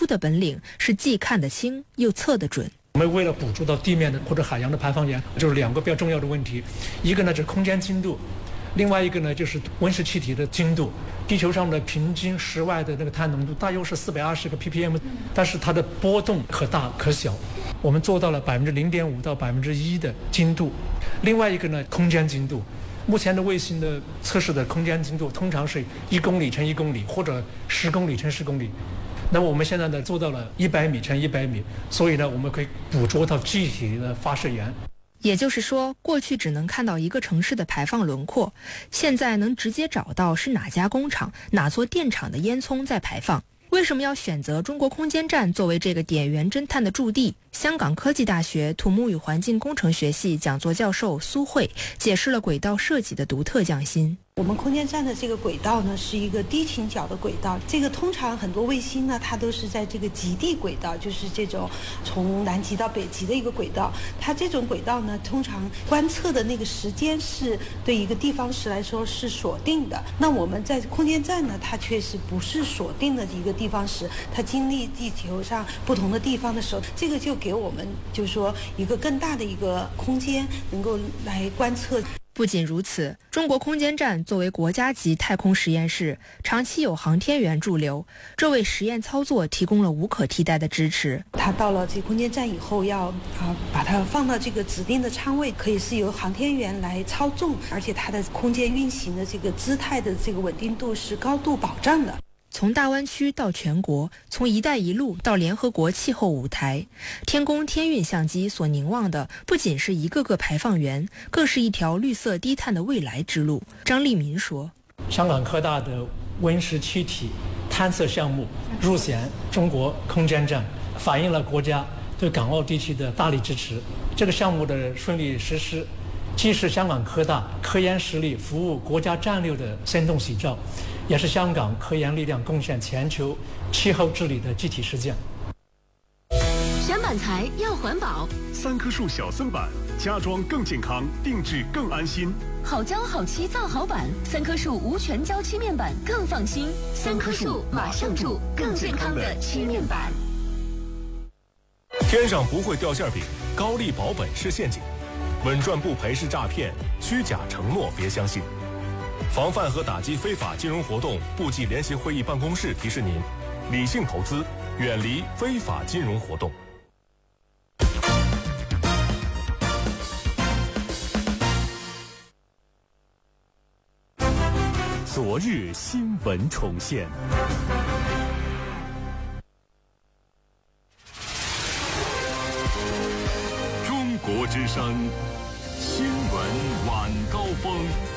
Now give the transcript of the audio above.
的本领是既看得清又测得准。 我们为了捕捉到地面的或者海洋的排放源，就是2个比较重要的问题，一个呢是空间精度，另外一个呢就是温室气体的精度。地球上的平均室外的那个碳浓度大约是420个 ppm， 但是它的波动可大可小。我们做到了0.5%到1%的精度。另外一个呢，空间精度。目前的卫星的测试的空间精度通常是1公里乘1公里，或者10公里乘10公里。那么我们现在呢做到了100米乘100米，所以呢我们可以捕捉到具体的发射源。 也就是说，过去只能看到一个城市的排放轮廓，现在能直接找到是哪家工厂、哪座电厂的烟囱在排放。为什么要选择中国空间站作为这个点源侦探的驻地？香港科技大学土木与环境工程学系讲座教授苏慧解释了轨道设计的独特匠心。 我们空间站的这个轨道呢，是一个低倾角的轨道。这个通常很多卫星呢，它都是在这个极地轨道，就是这种从南极到北极的一个轨道。它这种轨道呢，通常观测的那个时间是对一个地方时来说是锁定的。那我们在空间站呢，它确实不是锁定的一个地方时，它经历地球上不同的地方的时候，这个就给我们就是说一个更大的一个空间，能够来观测。 不仅如此，中国空间站作为国家级太空实验室，长期有航天员驻留，这为实验操作提供了无可替代的支持。 它到了这空间站以后，要把它放到这个指定的舱位，可以是由航天员来操纵，而且它的空间运行的这个姿态的这个稳定度是高度保障的。 从大湾区到全国，从一带一路到联合国气候舞台，天宫天运相机所凝望的不仅是一个个排放源，更是一条绿色低碳的未来之路。张立民说， 香港科大的温室气体探测项目入选中国空间站，反映了国家对港澳地区的大力支持。这个项目的顺利实施，既是香港科大科研实力服务国家战略的生动写照，也是香港科研力量贡献全球气候治理的具体实践。 选板材要环保 ，3棵树小森板，家装更健康，定制更安心。 好胶好漆造好板，3棵树无全胶漆面板更放心。3棵树马上住更健康的漆面板。 天上不会掉馅饼，高利保本是陷阱，稳赚不赔是诈骗，虚假承诺别相信。防范和打击非法金融活动，部际联席会议办公室提示您：理性投资，远离非法金融活动。昨日新闻重现。中国之声新闻晚高峰。